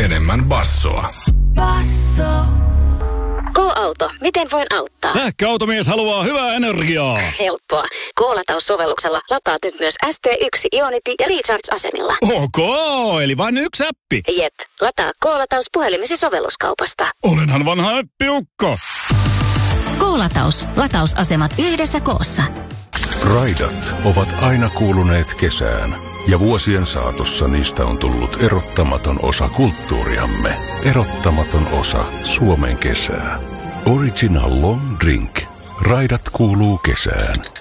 enemmän bassoa. Basso. K-auto. Miten voin auttaa? Sähköautomies haluaa hyvää energiaa. Helppoa. K-lataussovelluksella lataat nyt myös ST1 Ionity ja Recharge-asemilla. Ok, eli vain yksi appi. Jep. Lataa K-lataus puhelimesi sovelluskaupasta. Olenhan vanha äppiukko. K-lataus. Latausasemat yhdessä koossa. Raidat ovat aina kuuluneet kesään. Ja vuosien saatossa niistä on tullut erottamaton osa kulttuuriamme. Erottamaton osa Suomen kesää. Original Long Drink. Raidat kuuluu kesään.